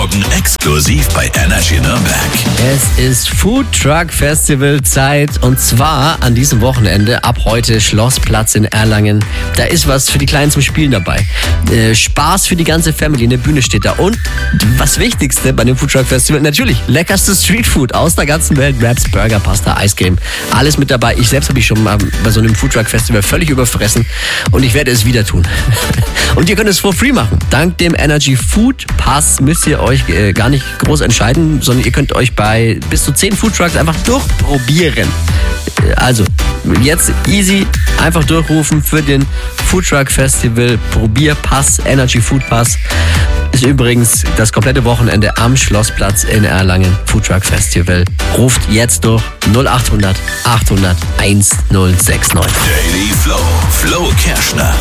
Morgen exklusiv bei Energy Nürnberg. Es ist Food Truck Festival Zeit und zwar an diesem Wochenende ab heute Schlossplatz in Erlangen. Da ist was für die Kleinen zum Spielen dabei. Spaß für die ganze Family, eine Bühne steht da und was Wichtigste bei dem Food Truck Festival, natürlich leckerstes Streetfood aus der ganzen Welt. Wraps, Burger, Pasta, Eiscreme, alles mit dabei. Ich selbst habe ich schon mal bei so einem Food Truck Festival völlig überfressen und ich werde es wieder tun. Und ihr könnt es for free machen. Dank dem Energy Food Pass müsst ihr euch gar nicht groß entscheiden, sondern ihr könnt euch bei bis zu 10 Food Trucks einfach durchprobieren. Also jetzt easy einfach durchrufen für den Food Truck Festival Probierpass, Energy Food Pass. Ist übrigens das komplette Wochenende am Schlossplatz in Erlangen. Food Truck Festival. Ruft jetzt durch 0800 800 1069. Daily Flow. Flo Kerschner.